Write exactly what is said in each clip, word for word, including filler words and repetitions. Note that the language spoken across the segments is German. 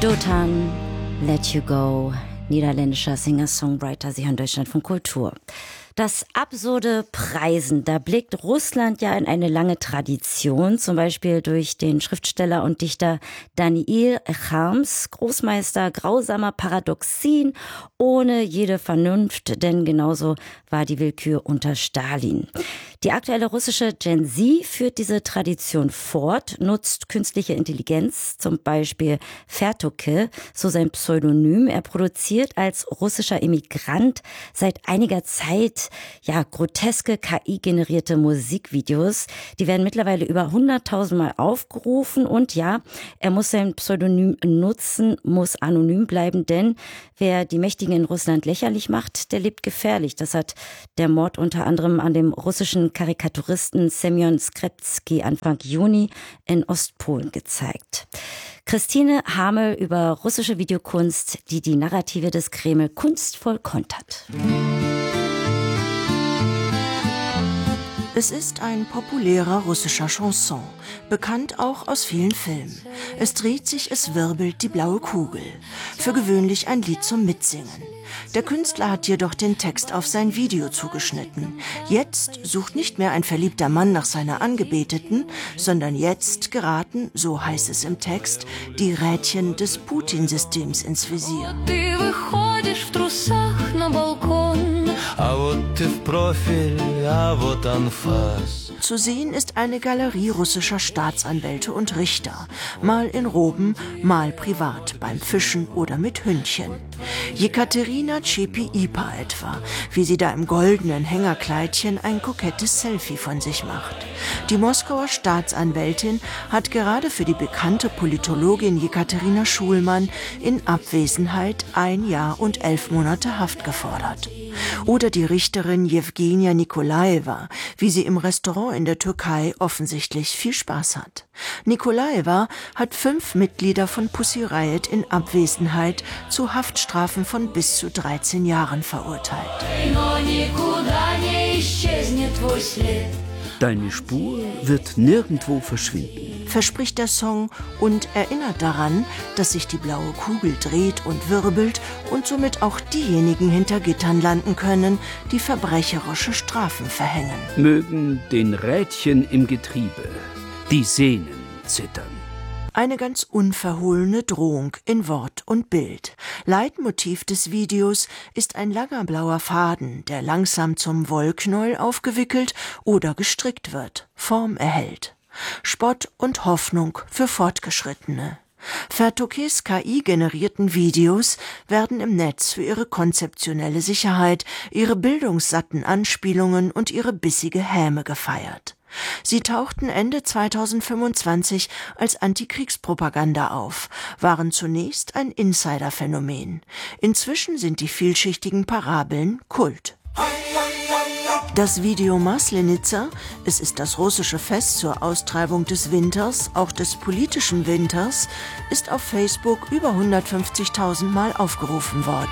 Dotan, Let You Go, niederländischer Singer-Songwriter, Sie hören Deutschlandfunk Kultur. Das absurde Preisen, da blickt Russland ja in eine lange Tradition, zum Beispiel durch den Schriftsteller und Dichter Daniil Charms, Großmeister grausamer Paradoxien ohne jede Vernunft, denn genauso war die Willkür unter Stalin. Die aktuelle russische Gen Z führt diese Tradition fort, nutzt künstliche Intelligenz, zum Beispiel Fertoke, so sein Pseudonym. Er produziert als russischer Immigrant seit einiger Zeit ja groteske K I-generierte Musikvideos. Die werden mittlerweile über hunderttausend Mal aufgerufen und ja, er muss sein Pseudonym nutzen, muss anonym bleiben, denn wer die Mächtigen in Russland lächerlich macht, der lebt gefährlich. Das hat der Mord unter anderem an dem russischen Karikaturisten Semyon Skrebsky Anfang Juni in Ostpolen gezeigt. Christine Hamel über russische Videokunst, die die Narrative des Kreml kunstvoll kontert. Es ist ein populärer russischer Chanson, bekannt auch aus vielen Filmen. Es dreht sich, es wirbelt die blaue Kugel. Für gewöhnlich ein Lied zum Mitsingen. Der Künstler hat jedoch den Text auf sein Video zugeschnitten. Jetzt sucht nicht mehr ein verliebter Mann nach seiner Angebeteten, sondern jetzt geraten, so heißt es im Text, die Rädchen des Putin-Systems ins Visier. Zu sehen ist eine Galerie russischer Staatsanwälte und Richter, mal in Roben, mal privat, beim Fischen oder mit Hündchen. Jekaterina Tschepi-Ipa etwa, wie sie da im goldenen Hängerkleidchen ein kokettes Selfie von sich macht. Die Moskauer Staatsanwältin hat gerade für die bekannte Politologin Jekaterina Schulmann in Abwesenheit ein Jahr und elf Monate Haft gefordert. Oder die Richterin Jewgenia Nikolaeva, wie sie im Restaurant in der Türkei offensichtlich viel Spaß hat. Nikolaeva hat fünf Mitglieder von Pussy Riot in Abwesenheit zu Haftstrafen von bis zu dreizehn Jahren verurteilt. Deine Spur wird nirgendwo verschwinden, verspricht der Song und erinnert daran, dass sich die blaue Kugel dreht und wirbelt und somit auch diejenigen hinter Gittern landen können, die verbrecherische Strafen verhängen. Mögen den Rädchen im Getriebe die Sehnen zittern. Eine ganz unverhohlene Drohung in Wort und Bild. Leitmotiv des Videos ist ein langer blauer Faden, der langsam zum Wollknäuel aufgewickelt oder gestrickt wird, Form erhält. Spott und Hoffnung für Fortgeschrittene. Fertokes K I-generierten Videos werden im Netz für ihre konzeptionelle Sicherheit, ihre bildungssatten Anspielungen und ihre bissige Häme gefeiert. Sie tauchten Ende zweitausendfünfundzwanzig als Antikriegspropaganda auf, waren zunächst ein Insiderphänomen. Inzwischen sind die vielschichtigen Parabeln Kult. Das Video Maslenitsa, es ist das russische Fest zur Austreibung des Winters, auch des politischen Winters, ist auf Facebook über hundertfünfzigtausend Mal aufgerufen worden.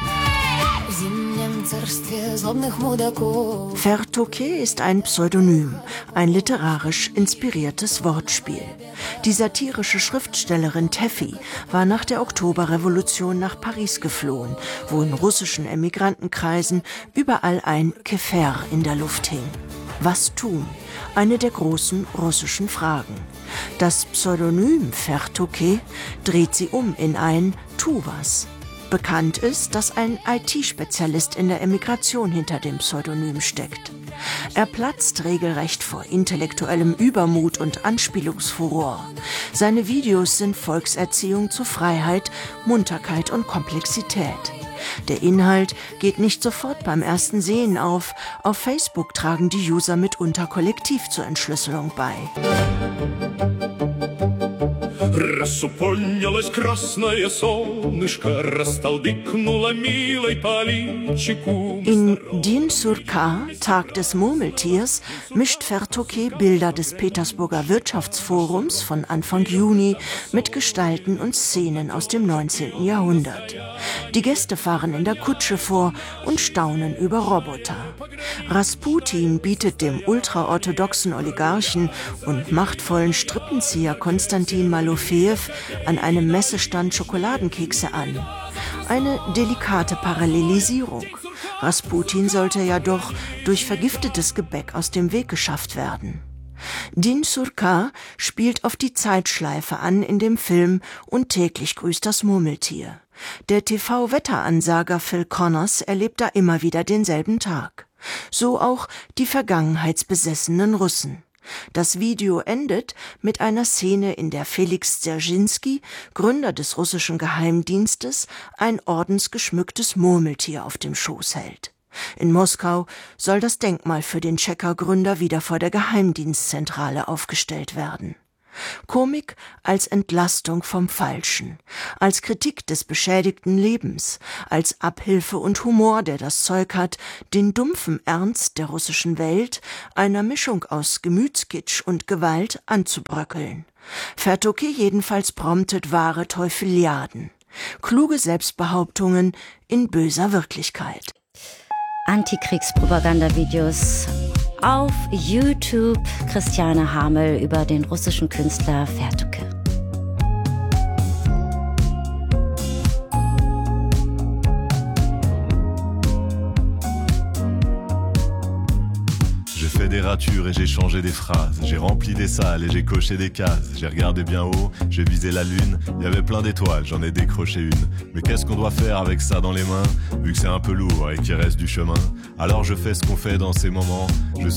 Fertoke ist ein Pseudonym, ein literarisch inspiriertes Wortspiel. Die satirische Schriftstellerin Teffi war nach der Oktoberrevolution nach Paris geflohen, wo in russischen Emigrantenkreisen überall ein Kefer in der Luft hing. Was tun? Eine der großen russischen Fragen. Das Pseudonym Fertoke dreht sie um in ein Tu was. Bekannt ist, dass ein I T-Spezialist in der Emigration hinter dem Pseudonym steckt. Er platzt regelrecht vor intellektuellem Übermut und Anspielungsfuror. Seine Videos sind Volkserziehung zu Freiheit, Munterkeit und Komplexität. Der Inhalt geht nicht sofort beim ersten Sehen auf. Auf Facebook tragen die User mitunter kollektiv zur Entschlüsselung bei. In Din Surka, Tag des Murmeltiers, mischt Fertoke Bilder des Petersburger Wirtschaftsforums von Anfang Juni mit Gestalten und Szenen aus dem neunzehnten Jahrhundert. Die Gäste fahren in der Kutsche vor und staunen über Roboter. Rasputin bietet dem ultraorthodoxen Oligarchen und machtvollen Strippenzieher Konstantin Malofejew Orofeew an einem Messestand Schokoladenkekse an. Eine delikate Parallelisierung. Rasputin sollte ja doch durch vergiftetes Gebäck aus dem Weg geschafft werden. Din Surkar spielt auf die Zeitschleife an in dem Film Und täglich grüßt das Murmeltier. Der T V-Wetteransager Phil Connors erlebt da immer wieder denselben Tag. So auch die vergangenheitsbesessenen Russen. Das Video endet mit einer Szene, in der Felix Dzerzhinsky, Gründer des russischen Geheimdienstes, ein ordensgeschmücktes Murmeltier auf dem Schoß hält. In Moskau soll das Denkmal für den Tscheker-Gründer wieder vor der Geheimdienstzentrale aufgestellt werden. Komik als Entlastung vom Falschen, als Kritik des beschädigten Lebens, als Abhilfe und Humor, der das Zeug hat, den dumpfen Ernst der russischen Welt, einer Mischung aus Gemütskitsch und Gewalt, anzubröckeln. Vertoki jedenfalls promptet wahre Teufeliaden. Kluge Selbstbehauptungen in böser Wirklichkeit. Antikriegspropagandavideos auf YouTube. Christiane Hamel über den russischen Künstler Vertoki. J'ai fait des ratures et j'ai changé des phrases. J'ai rempli des salles et j'ai coché des cases. J'ai regardé bien haut, j'ai visé la lune. Il y avait plein d'étoiles, j'en ai décroché une. Mais qu'est-ce qu'on doit faire avec ça dans les mains, vu que c'est un peu lourd et qu'il reste du chemin? Alors je fais ce qu'on fait dans ces moments. Je